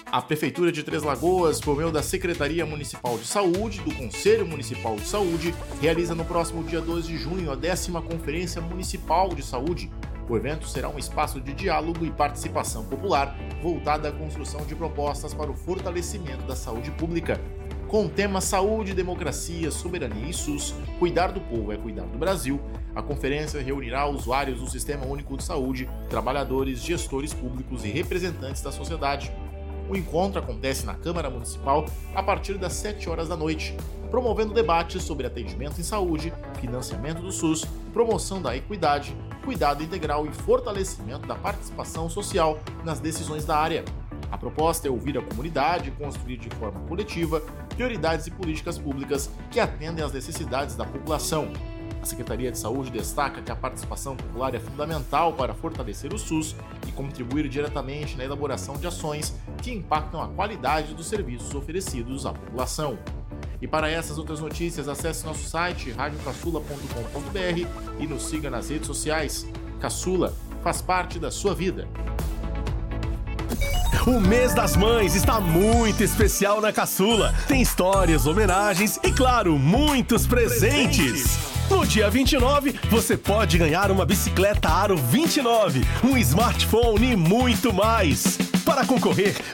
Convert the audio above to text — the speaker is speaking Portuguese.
A Prefeitura de Três Lagoas, por meio da Secretaria Municipal de Saúde, do Conselho Municipal de Saúde, realiza no próximo dia 2 de junho a 10ª Conferência Municipal de Saúde. O evento será um espaço de diálogo e participação popular voltada à construção de propostas para o fortalecimento da saúde pública. Com o tema Saúde, Democracia, Soberania e SUS, Cuidar do Povo é Cuidar do Brasil, a conferência reunirá usuários do Sistema Único de Saúde, trabalhadores, gestores públicos e representantes da sociedade. O encontro acontece na Câmara Municipal a partir das 7 horas da noite, promovendo debates sobre atendimento em saúde, financiamento do SUS, promoção da equidade, cuidado integral e fortalecimento da participação social nas decisões da área. A proposta é ouvir a comunidade e construir de forma coletiva prioridades e políticas públicas que atendem às necessidades da população. A Secretaria de Saúde destaca que a participação popular é fundamental para fortalecer o SUS e contribuir diretamente na elaboração de ações que impactam a qualidade dos serviços oferecidos à população. E para essas outras notícias, acesse nosso site radiocaçula.com.br e nos siga nas redes sociais. Caçula faz parte da sua vida. O mês das mães está muito especial na Caçula. Tem histórias, homenagens e, claro, muitos presentes. No dia 29, você pode ganhar uma bicicleta Aro 29, um smartphone e muito mais. Para concorrer,